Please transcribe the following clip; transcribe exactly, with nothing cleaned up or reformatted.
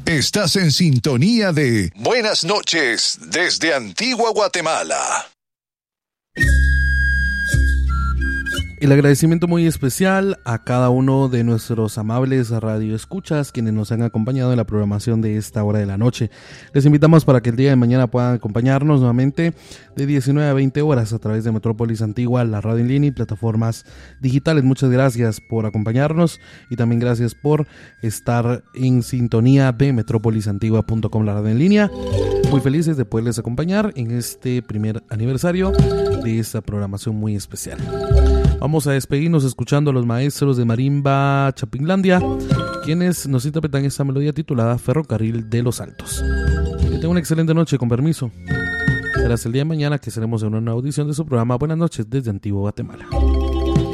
Estás en sintonía de Buenas noches desde Antigua Guatemala. El agradecimiento muy especial a cada uno de nuestros amables radioescuchas quienes nos han acompañado en la programación de esta hora de la noche. Les invitamos para que el día de mañana puedan acompañarnos nuevamente de diecinueve a veinte horas a través de Metrópolis Antigua, la radio en línea y plataformas digitales. Muchas gracias por acompañarnos y también gracias por estar en sintonía de metrópolis antigua punto com, la radio en línea. Muy felices de poderles acompañar en este primer aniversario de esta programación muy especial. Vamos a despedirnos escuchando a los maestros de Marimba Chapinlandia, quienes nos interpretan esta melodía titulada Ferrocarril de los Altos. Que tengan una excelente noche, con permiso. Será hasta el día de mañana que estaremos en una audición de su programa Buenas noches desde Antigua Guatemala.